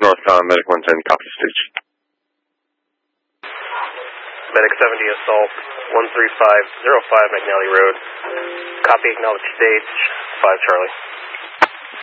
Northbound, Medic 110, copy stage. Medic 70, assault 13505 McNally Road. Copy, acknowledge stage, 5 Charlie.